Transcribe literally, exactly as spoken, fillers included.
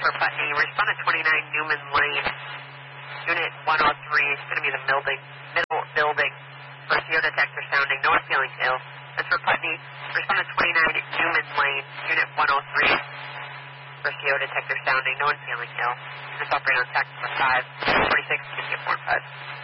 for Putney. Respond to twenty-nine Newman Lane. Unit one oh three. It's going to be the building, middle building. For C O detector sounding. No one feeling ill. That's for Putney. Respond to twenty-nine Newman Lane. Unit one oh three. For C O detector sounding. No one feeling ill. Just operate on tax number five forty-six. Get more P U D.